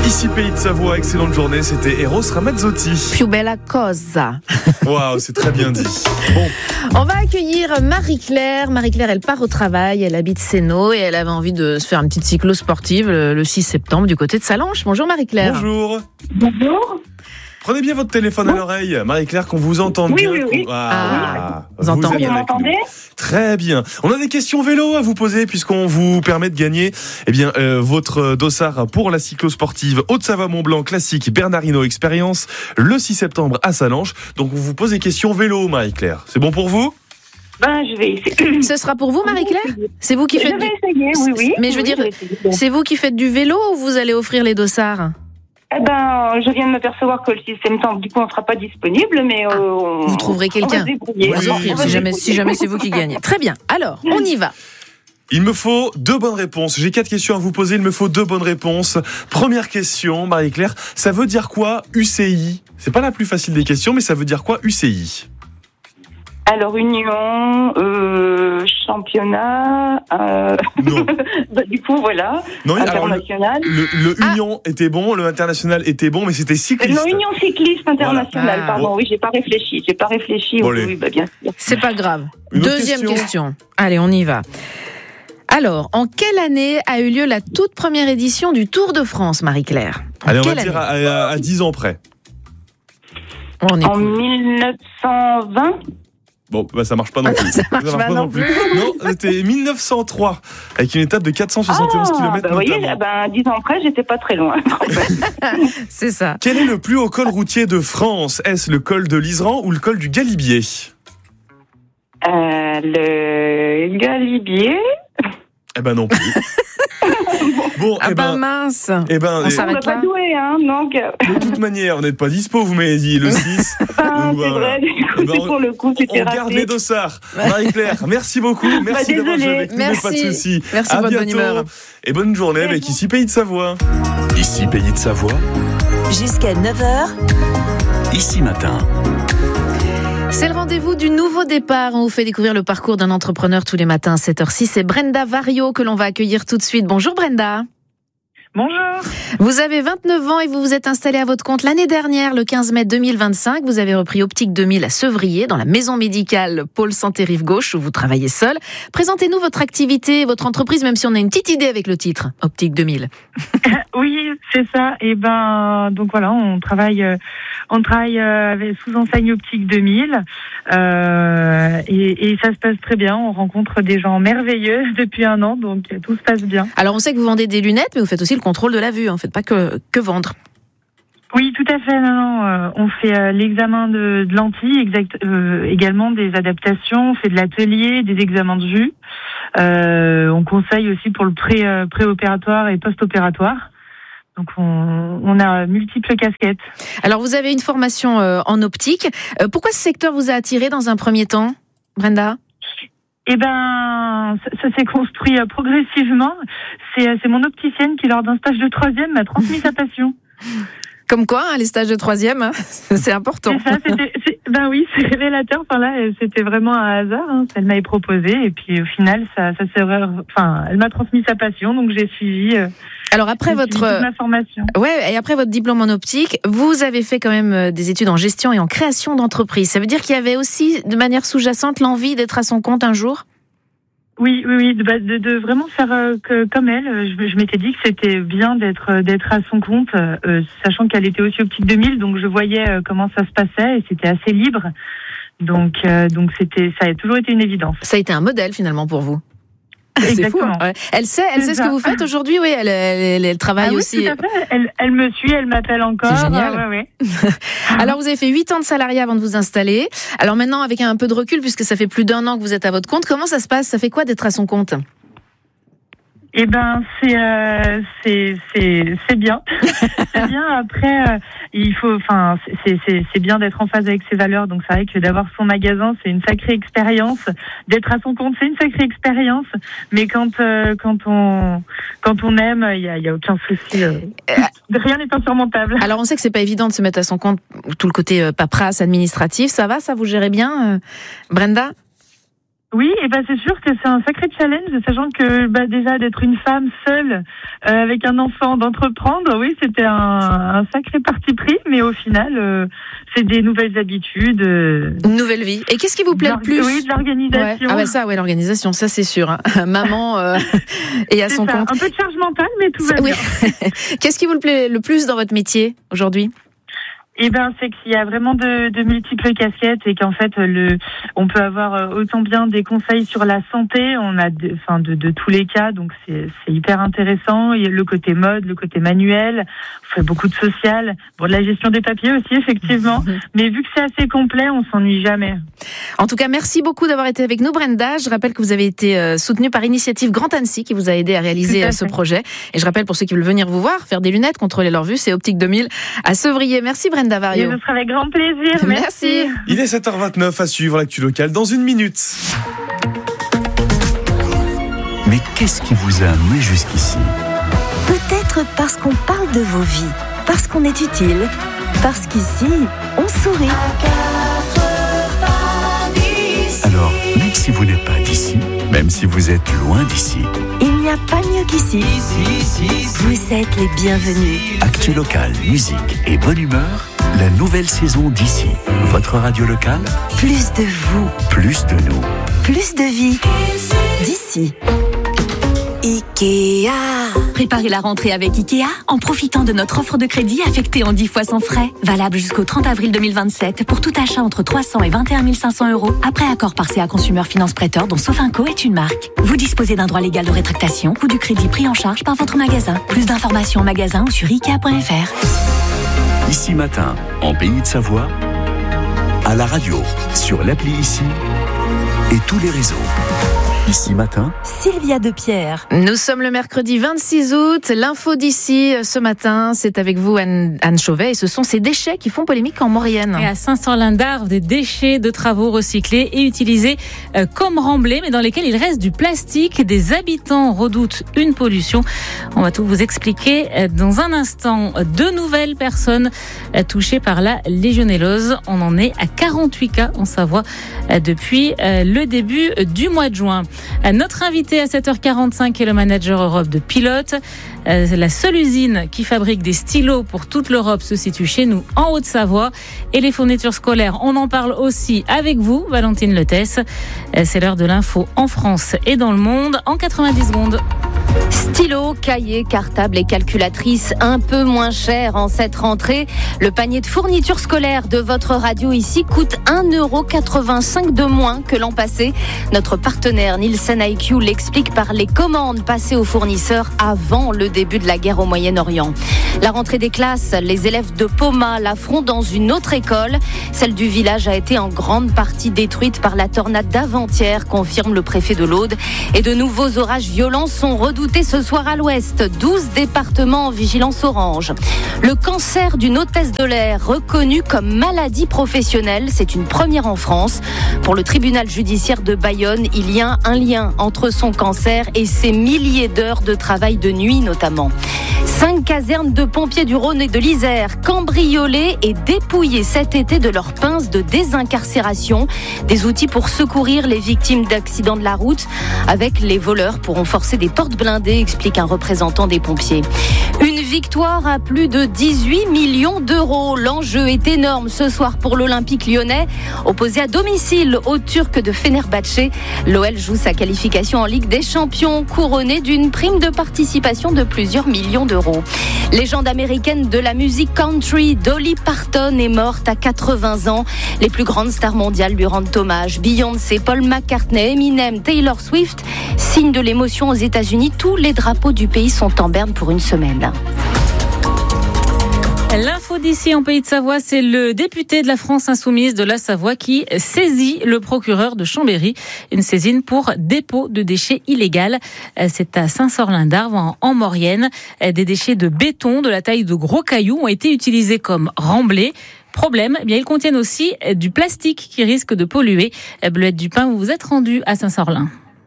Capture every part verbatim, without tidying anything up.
Ici Pays de Savoie, excellente journée, c'était Eros Ramazzotti. Più bella cosa. Waouh, c'est très bien dit. Bon. On va accueillir Marie-Claire. Marie-Claire, elle part au travail, elle habite Sénaux et elle avait envie de se faire une petite cyclo sportive le, le six septembre du côté de Sallanches. Bonjour Marie-Claire. Bonjour. Bonjour. Prenez bien votre téléphone à l'oreille, Marie-Claire, qu'on vous entende oui, bien. Oui, oui, ah, oui. Vous entendez bien. Vous m'entendez ? Très bien. On a des questions vélo à vous poser puisqu'on vous permet de gagner eh bien, euh, votre dossard pour la cyclo-sportive Haute-Savoie-Mont-Blanc classique Bernard Hinault Expérience le six septembre à Sallanches. Donc on vous pose des questions vélo, Marie-Claire. C'est bon pour vous ? Ben, je vais essayer. Ce sera pour vous, Marie-Claire ? C'est vous qui je faites vais du... essayer, oui, oui. Mais je veux oui, dire, je c'est vous qui faites du vélo ou vous allez offrir les dossards ? Eh ben, je viens de m'apercevoir que le six septembre, du coup, on ne sera pas disponible, mais euh, on, vous trouverez quelqu'un. On va vous offrir si jamais, si jamais c'est vous qui gagnez. Très bien. Alors, on y va. Il me faut deux bonnes réponses. J'ai quatre questions à vous poser. Il me faut deux bonnes réponses. Première question, Marie-Claire. Ça veut dire quoi U C I ? C'est pas la plus facile des questions, mais ça veut dire quoi U C I ? Alors, union, euh, championnat, euh... non. bah, du coup, voilà, non, international. Alors, le le, le ah. Union était bon, le international était bon, mais c'était cycliste. Non, Union cycliste internationale, voilà. pardon, ah. oui, j'ai pas réfléchi, j'ai pas réfléchi, bon, oui, oui, bah, bien sûr. C'est pas grave. Une Deuxième question. question. Allez, on y va. Alors, en quelle année a eu lieu la toute première édition du Tour de France, Marie-Claire ? En Allez, on va année dire à, à, à dix ans près. On est en dix-neuf cent vingt Bon, bah ça marche pas non plus. ça marche, ça marche pas, pas non plus. plus. Non, c'était mille neuf cent trois, avec une étape de quatre cent soixante et onze ah, kilomètres bah notamment. Voyez, bah, dix ans après, j'étais pas très loin. C'est ça. Quel est le plus haut col routier de France ? Est-ce le col de l'Iseran ou le col du Galibier ? euh, Le Galibier. Eh ben non plus. Bon, ah eh ben, ben mince. Eh ben, on s'arrête là. Pas doué, hein, donc. De toute manière, on n'est pas dispo, vous m'avez dit, le six. Ah, c'est vrai, du coup, ben, pour le coup, c'était on raté. garde les dossards. Marie-Claire, merci beaucoup. Merci bah, d'avoir joué avec nous, merci. mais pas de soucis. Merci à de votre bientôt. bonne humeur. Et bonne journée avec bon. Ici Pays de Savoie. Ici Pays de Savoie. Jusqu'à neuf heures. Ici Matin. C'est le rendez-vous du nouveau départ. On vous fait découvrir le parcours d'un entrepreneur tous les matins à sept heures six. C'est Brenda Vario que l'on va accueillir tout de suite. Bonjour Brenda. Bonjour. Vous avez vingt-neuf ans et vous vous êtes installée à votre compte l'année dernière, le quinze mai deux mille vingt-cinq. Vous avez repris Optique deux mille à Sevrier, dans la maison médicale Pôle Santé Rive Gauche, où vous travaillez seul. Présentez-nous votre activité, votre entreprise, même si on a une petite idée avec le titre, Optique deux mille. Oui, c'est ça. Et ben, donc voilà, on travaille, on travaille avec, sous enseigne Optique deux mille, euh, et, et ça se passe très bien. On rencontre des gens merveilleux depuis un an, donc tout se passe bien. Alors, on sait que vous vendez des lunettes, mais vous faites aussi le contrôle de la vue. Hein. Vous ne faites pas que, que vendre. Oui, tout à fait. Non, non, euh, on fait euh, l'examen de, de lentilles, exact, euh, également des adaptations. On fait de l'atelier, des examens de vue. Euh, on conseille aussi pour le pré, euh, pré-opératoire et post-opératoire. Donc, on, on a multiples casquettes. Alors, vous avez une formation euh, en optique. Euh, pourquoi ce secteur vous a attiré dans un premier temps, Brenda ? Eh ben, ça, ça s'est construit euh, progressivement. C'est, c'est mon opticienne qui, lors d'un stage de troisième, m'a transmis sa passion. Comme quoi, hein, les stages de troisième, hein, c'est important. C'est ça, c'était, c'est, ben oui, c'est révélateur. Enfin là, c'était vraiment un hasard. Hein. Elle m'avait proposé et puis au final, ça, ça s'est, enfin, elle m'a transmis sa passion, donc j'ai suivi. Euh, Alors après votre ma formation. Ouais, et après votre diplôme en optique, vous avez fait quand même des études en gestion et en création d'entreprise. Ça veut dire qu'il y avait aussi, de manière sous-jacente, l'envie d'être à son compte un jour ? Oui, oui, oui, de, de, de vraiment faire euh, que, comme elle. Je, je m'étais dit que c'était bien d'être d'être à son compte, euh, sachant qu'elle était aussi Optique deux mille, donc je voyais euh, comment ça se passait et c'était assez libre. Donc, euh, donc c'était, ça a toujours été une évidence. Ça a été un modèle finalement pour vous. Exactement. C'est fou, hein. Elle sait, elle C'est sait ça. ce que vous faites aujourd'hui, oui. Elle, elle, elle, elle travaille ah oui, aussi. Tout à fait. Elle, elle me suit, elle m'appelle encore. C'est génial. Ah, ouais, ouais. Alors, vous avez fait huit ans de salariat avant de vous installer. Alors maintenant, avec un peu de recul, puisque ça fait plus d'un an que vous êtes à votre compte, comment ça se passe ? Ça fait quoi d'être à son compte ? Eh ben, c'est euh, c'est c'est c'est bien, c'est bien. Après, euh, il faut, enfin, c'est c'est c'est bien d'être en phase avec ses valeurs. Donc c'est vrai que d'avoir son magasin, c'est une sacrée expérience. D'être à son compte, c'est une sacrée expérience. Mais quand euh, quand on quand on aime, il y a il y a aucun souci. Euh, rien n'est insurmontable. Alors on sait que c'est pas évident de se mettre à son compte, tout le côté euh, paperasse administratif. Ça va, ça vous gérez bien, euh, Brenda ? Oui, et ben c'est sûr que c'est un sacré challenge, sachant que bah, déjà d'être une femme seule euh, avec un enfant, d'entreprendre, oui, c'était un, un sacré parti pris, mais au final, euh, c'est des nouvelles habitudes. Euh, Une nouvelle vie. Et qu'est-ce qui vous plaît le plus ? Oui, de l'organisation. Ouais. Ah bah ça, ouais, l'organisation, ça c'est sûr. Hein. Maman euh, et à c'est son ça. compte. Un peu de charge mentale, mais tout va oui. bien. Qu'est-ce qui vous plaît le plus dans votre métier aujourd'hui ? Eh ben, c'est qu'il y a vraiment de, de multiples casquettes et qu'en fait, le, on peut avoir autant bien des conseils sur la santé, on a, de, enfin, de, de tous les cas, donc c'est, c'est hyper intéressant. Il y a le côté mode, le côté manuel, on fait beaucoup de social, bon, de la gestion des papiers aussi, effectivement. Mais vu que c'est assez complet, on s'ennuie jamais. En tout cas, merci beaucoup d'avoir été avec nous, Brenda. Je rappelle que vous avez été euh, soutenue par Initiative Grand Annecy, qui vous a aidé à réaliser à ce projet. Et je rappelle pour ceux qui veulent venir vous voir, faire des lunettes, contrôler leur vue, c'est Optique deux mille à Sevrier. Merci Brenda. Et ce sera avec grand plaisir. Merci. Merci. Il est sept heures vingt-neuf à suivre l'actu locale dans une minute. Mais qu'est-ce qui vous a amené jusqu'ici ? Peut-être parce qu'on parle de vos vies, parce qu'on est utile, parce qu'ici, on sourit. Alors, même si vous n'êtes pas d'ici, même si vous êtes loin d'ici, il n'y a pas mieux qu'ici. Vous êtes les bienvenus. actu locale, musique et bonne humeur, la nouvelle saison d'ici. Votre radio locale, Plus de vous, plus de nous. plus de vie. D'ici. Ikea. Préparez la rentrée avec Ikea en profitant de notre offre de crédit affectée en dix fois sans frais. Valable jusqu'au trente avril deux mille vingt-sept pour tout achat entre trois cents et vingt et un mille cinq cents euros. Après accord par C A Consumer Finance Prêteur dont Sofinco est une marque. Vous disposez d'un droit légal de rétractation ou du crédit pris en charge par votre magasin. Plus d'informations en magasin ou sur ikea point f r. Ici Matin, en Pays de Savoie, à la radio, sur l'appli Ici et tous les réseaux. Ici Matin, Sylvia Depierre. Nous sommes le mercredi vingt-six août. L'info d'ici ce matin, c'est avec vous Anne, Anne Chauvet. Et ce sont ces déchets qui font polémique en Maurienne. Et à Saint-Sorlin-d'Arve, des déchets de travaux recyclés et utilisés euh, comme remblais, mais dans lesquels il reste du plastique. Des habitants redoutent une pollution. On va tout vous expliquer euh, dans un instant. Deux nouvelles personnes euh, touchées par la légionellose. On en est à quarante-huit cas en Savoie euh, depuis euh, le début du mois de juin. Notre invité à sept heures quarante-cinq est le manager Europe de Pilote. La seule usine qui fabrique des stylos pour toute l'Europe se situe chez nous en Haute-Savoie. Et les fournitures scolaires, on en parle aussi avec vous, Valentine Letès. C'est l'heure de l'info en France et dans le monde en quatre-vingt-dix secondes. Stylo, cahier, cartable et calculatrice un peu moins cher en cette rentrée. Le panier de fournitures scolaires de votre radio ici coûte un euro quatre-vingt-cinq de moins que l'an passé. Notre partenaire Nielsen I Q l'explique par les commandes passées aux fournisseurs avant le début de la guerre au Moyen-Orient. La rentrée des classes, les élèves de Poma la feront dans une autre école. Celle du village a été en grande partie détruite par la tornade d'avant-hier, confirme le préfet de l'Aude. Et de nouveaux orages violents sont redoutés ce soir à l'ouest. douze départements en vigilance orange. Le cancer d'une hôtesse de l'air reconnu comme maladie professionnelle, c'est une première en France. Pour le tribunal judiciaire de Bayonne, il y a un lien entre son cancer et ses milliers d'heures de travail de nuit notamment. Cinq casernes de pompiers du Rhône et de l'Isère cambriolées et dépouillées cet été de leurs pinces de désincarcération, des outils pour secourir les victimes d'accidents de la route. Avec les voleurs pourront forcer des portes blindées, explique un représentant des pompiers. Une victoire à plus de dix-huit millions d'euros. L'enjeu est énorme ce soir pour l'Olympique lyonnais. Opposé à domicile aux Turcs de Fenerbahçe, l'O L joue sa qualification en Ligue des Champions, couronnée d'une prime de participation de plusieurs millions d'euros. Légende américaine de la musique country, Dolly Parton est morte à quatre-vingts ans. Les plus grandes stars mondiales lui rendent hommage. Beyoncé, Paul McCartney, Eminem, Taylor Swift. Signe de l'émotion aux États-Unis, tous les drapeaux du pays sont en berne pour une semaine. L'info d'ici en Pays de Savoie, c'est le député de la France Insoumise de la Savoie qui saisit le procureur de Chambéry. Une saisine pour dépôt de déchets illégal. C'est à Saint-Sorlin-d'Arve, en, en Maurienne. Des déchets de béton de la taille de gros cailloux ont été utilisés comme remblais. Problème, eh bien, ils contiennent aussi du plastique qui risque de polluer. Bleuette Dupin, vous vous êtes rendu à Saint-Sorlin.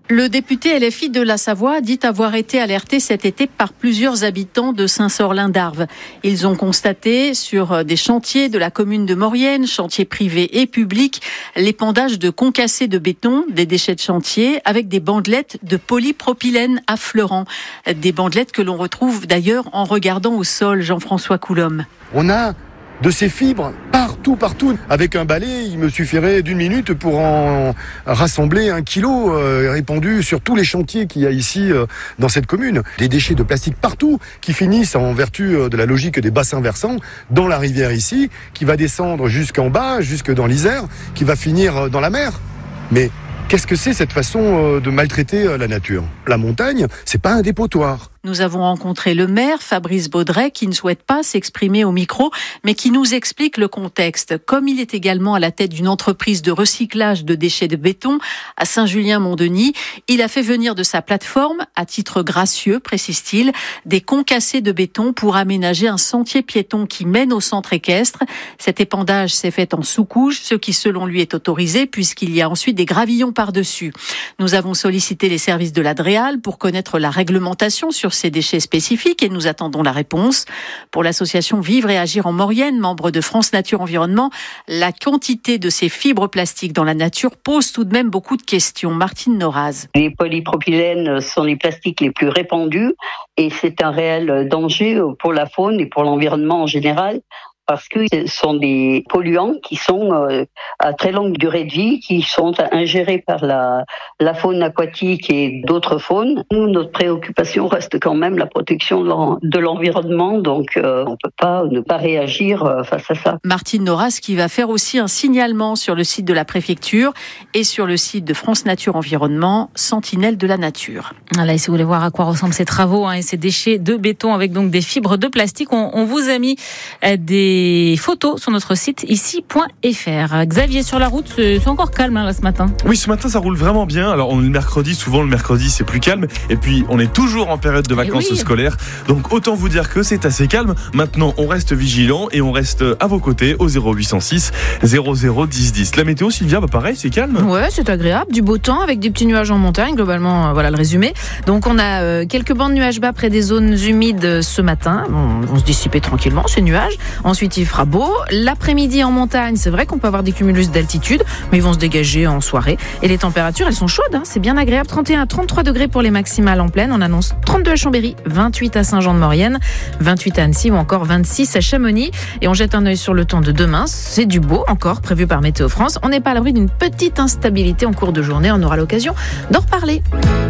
Le député L F I de la Savoie dit avoir été alerté cet été par plusieurs habitants de Saint-Sorlin-d'Arves. Ils ont constaté sur des chantiers de la commune de Maurienne, chantiers privés et publics, l'épandage de concassés de béton, des déchets de chantier, avec des bandelettes de polypropylène affleurant. Des bandelettes que l'on retrouve d'ailleurs en regardant au sol, Jean-François Coulombe. On a de ces fibres partout, partout. Avec un balai, il me suffirait d'une minute pour en rassembler un kilo euh, répandu sur tous les chantiers qu'il y a ici euh, dans cette commune. Des déchets de plastique partout qui finissent en vertu euh, de la logique des bassins versants dans la rivière ici, qui va descendre jusqu'en bas, jusque dans l'Isère, qui va finir euh, dans la mer. Mais qu'est-ce que c'est cette façon euh, de maltraiter euh, la nature ? La montagne, c'est pas un dépotoir. Nous avons rencontré le maire, Fabrice Baudret, qui ne souhaite pas s'exprimer au micro, mais qui nous explique le contexte. Comme il est également à la tête d'une entreprise de recyclage de déchets de béton à Saint-Julien-Mont-Denis, il a fait venir de sa plateforme, à titre gracieux, précise-t-il, des concassés de béton pour aménager un sentier piéton qui mène au centre équestre. Cet épandage s'est fait en sous-couche, ce qui selon lui est autorisé puisqu'il y a ensuite des gravillons par-dessus. Nous avons sollicité les services de la Dréal pour connaître la réglementation sur ces déchets spécifiques et nous attendons la réponse. Pour l'association Vivre et Agir en Maurienne, membre de France Nature Environnement, la quantité de ces fibres plastiques dans la nature pose tout de même beaucoup de questions. Martine Noraz. Les polypropylènes sont les plastiques les plus répandus et c'est un réel danger pour la faune et pour l'environnement en général, parce que ce sont des polluants qui sont euh, à très longue durée de vie, qui sont ingérés par la, la faune aquatique et d'autres faunes. Nous, notre préoccupation reste quand même la protection de, l'en, de l'environnement, donc euh, on ne peut pas ne pas réagir euh, face à ça. Martine Noraz qui va faire aussi un signalement sur le site de la préfecture et sur le site de France Nature Environnement, Sentinelle de la Nature. Voilà, et si vous voulez voir à quoi ressemblent ces travaux hein, et ces déchets de béton avec donc des fibres de plastique, on, on vous a mis euh, des photos sur notre site ici point f r. Xavier, sur la route, c'est encore calme hein, là ce matin. Oui, ce matin ça roule vraiment bien. Alors on est le mercredi, souvent le mercredi c'est plus calme. Et puis on est toujours en période de vacances oui. scolaires. Donc autant vous dire que c'est assez calme. Maintenant on reste vigilant et on reste à vos côtés au zéro huit cent six zéro zéro dix dix. La météo, Sylvia, bah pareil, c'est calme. Ouais, c'est agréable, du beau temps avec des petits nuages en montagne. Globalement, euh, voilà le résumé. Donc on a euh, quelques bancs de nuages bas près des zones humides ce matin. Bon, vont se dissiper tranquillement ces nuages. Ensuite il fera beau. L'après-midi en montagne, c'est vrai qu'on peut avoir des cumulus d'altitude, mais ils vont se dégager en soirée. Et les températures, elles sont chaudes, hein, c'est bien agréable. trente et un à trente-trois degrés pour les maximales en plaine. On annonce trente-deux à Chambéry, vingt-huit à Saint-Jean-de-Maurienne, vingt-huit à Annecy ou encore vingt-six à Chamonix. Et on jette un œil sur le temps de demain. C'est du beau encore, prévu par Météo France. On n'est pas à l'abri d'une petite instabilité en cours de journée. On aura l'occasion d'en reparler.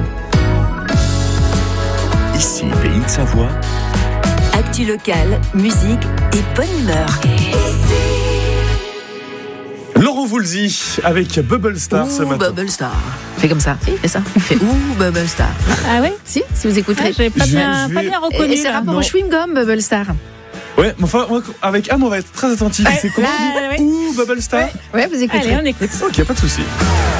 Ici, Pays de Savoie. Actu locale, musique et bonne humeur. Laurent Voulzy avec Bubble Star ouh, ce matin. Bubble Star. Fait comme ça. Il fait ça. Il fait ouh, Bubble Star. Ah ouais? Si, si vous écouterez. Ah, j'avais pas, Je bien, vais- pas bien reconnu. Et c'est là. rapport Non. au chewing-gum, Bubble Star. Ouais, mais enfin, moi, avec Anne, on va être très attentifs. Ouais, C'est comment là, on dit ouais. Ouh, Bubble Star. Ouais, vous écoutez. Allez, on écoute. Ok, pas de souci.